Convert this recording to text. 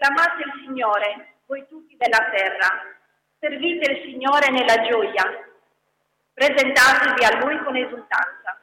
Acclamate il Signore, voi tutti della terra. Servite il Signore nella gioia. Presentatevi a Lui con esultanza.